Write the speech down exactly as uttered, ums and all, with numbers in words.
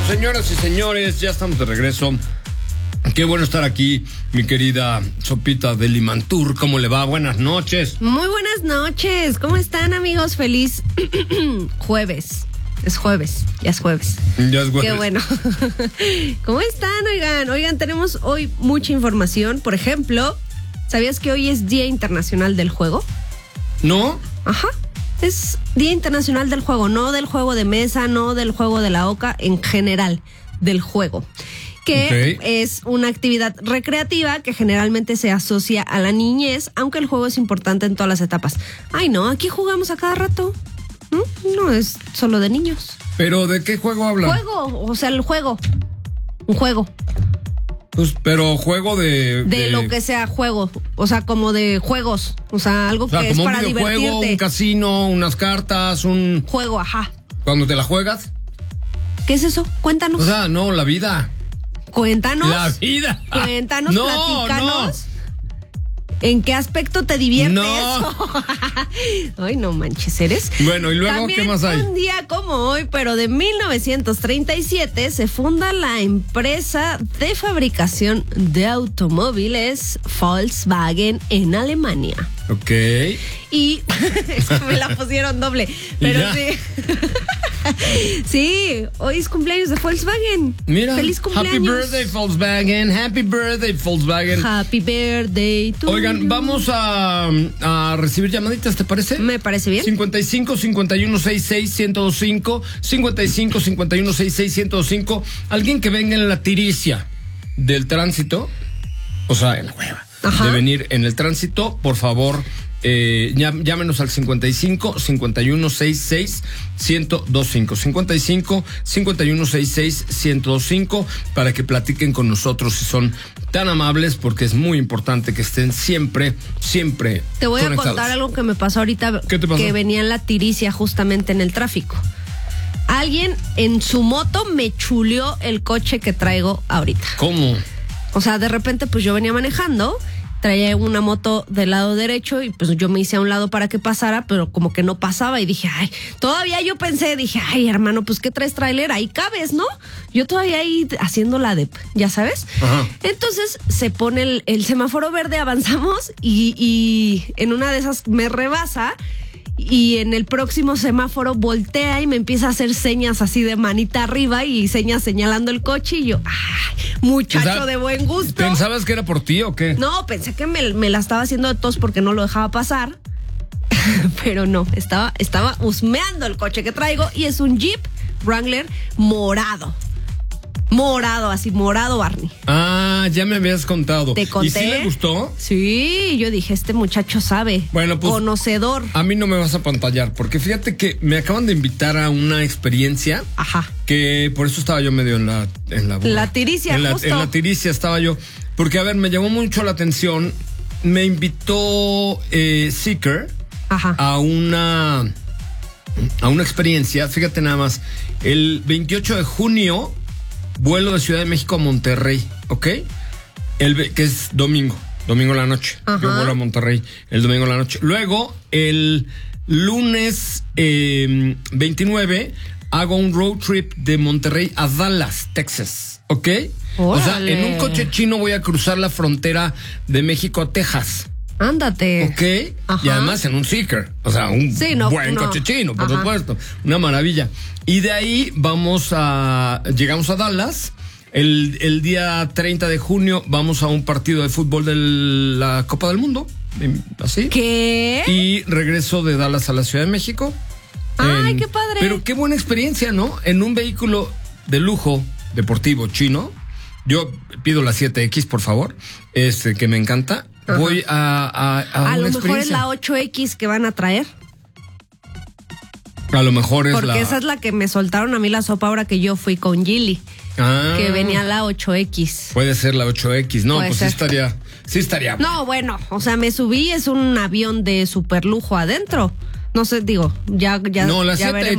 Señoras y señores, ya estamos de regreso. Qué bueno estar aquí, mi querida Sopita de Limantur. ¿Cómo le va? Buenas noches. Muy buenas noches. ¿Cómo están, amigos? Feliz jueves. Es jueves, ya es jueves. Ya es jueves. Qué bueno. ¿Cómo están? Oigan, oigan, tenemos hoy mucha información. Por ejemplo, ¿sabías que hoy es Día Internacional del Juego? ¿No? Ajá. Es Día Internacional del Juego, no del juego de mesa, no del juego de la oca, en general, del juego. Que okay. Es una actividad recreativa que generalmente se asocia a la niñez, aunque el juego es importante en todas las etapas. Ay, no, aquí jugamos a cada rato. No, no es solo de niños. ¿Pero de qué juego hablan? Juego, o sea, el juego. Un juego. Pues, pero juego de, de... De lo que sea juego, o sea, como de juegos, o sea, algo o sea, que es para divertirte. Como un videojuego, un casino, unas cartas, un... Juego, ajá. ¿Cuando te la juegas? ¿Qué es eso? Cuéntanos. O sea, no, la vida. Cuéntanos. La vida. Cuéntanos, no, platícanos. No. ¿En qué aspecto te diviertes? No. Ay, no manches, eres. Bueno, y luego, también, ¿qué más hay? Un día como hoy, pero de mil novecientos treinta y siete, se funda la empresa de fabricación de automóviles Volkswagen en Alemania. Ok. Y es que me la pusieron doble, pero sí. Sí, hoy es cumpleaños de Volkswagen. Mira, feliz cumpleaños. Happy birthday, Volkswagen. Happy birthday, Volkswagen. Happy birthday to Oigan, you. vamos a, a recibir llamaditas, ¿te parece? Me parece bien. cincuenta y cinco, cincuenta y uno, sesenta y seis, ciento veinticinco, cincuenta y cinco, cincuenta y uno, sesenta y seis, ciento veinticinco. Alguien que venga en la tiricia del tránsito, o sea, en la hueva, Ajá. de venir en el tránsito, por favor. Eh, llámenos al cincuenta y cinco, cincuenta y uno, sesenta y seis, ciento veinticinco. cincuenta y cinco, cincuenta y uno, sesenta y seis, ciento veinticinco para que platiquen con nosotros si son tan amables, porque es muy importante que estén siempre, siempre Te voy conectados. a contar algo que me pasó ahorita. ¿Qué te pasó? Que venía en la tiricia justamente en el tráfico. Alguien en su moto me chuleó el coche que traigo ahorita. ¿Cómo? O sea, de repente pues yo venía manejando, traía una moto del lado derecho y pues yo me hice a un lado para que pasara, pero como que no pasaba y dije, ay, todavía yo pensé, dije, ay, hermano, pues ¿qué traes tráiler? Ahí cabes, ¿no? Yo todavía ahí haciendo la de, ya sabes. Ajá. Entonces se pone el, el semáforo verde, avanzamos y, y en una de esas me rebasa. Y en el próximo semáforo voltea y me empieza a hacer señas así de manita arriba y señas señalando el coche y yo, ¡ay, muchacho o sea, de buen gusto! ¿Pensabas que era por ti o qué? No, pensé que me, me la estaba haciendo de tos porque no lo dejaba pasar, pero no, estaba, estaba husmeando el coche que traigo y es un Jeep Wrangler morado. Morado, así, morado, Barney. Ah, ya me habías contado. ¿Te conté? ¿Y sí le gustó? Sí, yo dije, este muchacho sabe. Bueno, pues. Conocedor. A mí no me vas a pantallar, porque fíjate que me acaban de invitar a una experiencia. Ajá. Que por eso estaba yo medio en la... En la, la tiricia, en la, justo. En la tiricia estaba yo. Porque, a ver, me llamó mucho la atención. Me invitó eh, Seeker Ajá. a una... A una experiencia, fíjate nada más. El veintiocho de junio... Vuelo de Ciudad de México a Monterrey, ¿ok? El, que es domingo, domingo en la noche. Ajá. Yo vuelo a Monterrey el domingo en la noche. Luego, el lunes eh, veintinueve, hago un road trip de Monterrey a Dallas, Texas, ¿ok? Órale. O sea, en un coche chino voy a cruzar la frontera de México a Texas. Ándate. Ok. Ajá. Y además en un Seeker. O sea, un sí, no, buen no. coche chino, por Ajá. supuesto. Una maravilla. Y de ahí vamos a... Llegamos a Dallas. El, el día treinta de junio vamos a un partido de fútbol de la Copa del Mundo. Así. ¿Qué? Y regreso de Dallas a la Ciudad de México. ¡Ay, en, qué padre! Pero qué buena experiencia, ¿no? En un vehículo de lujo deportivo chino. Yo pido la siete X, por favor. Este, que me encanta. Ajá. Voy a a, a, a una lo mejor es experiencia. la ocho X que van a traer. A lo mejor es Porque la... Porque esa es la que me soltaron a mí la sopa ahora que yo fui con Gilly. Ah, que venía la ocho X. Puede ser la ocho X. No, Puede pues ser. sí estaría... Sí estaría... No, bueno, o sea, me subí, es un avión de super lujo adentro. No sé, digo, ya, ya, no, la ya siete X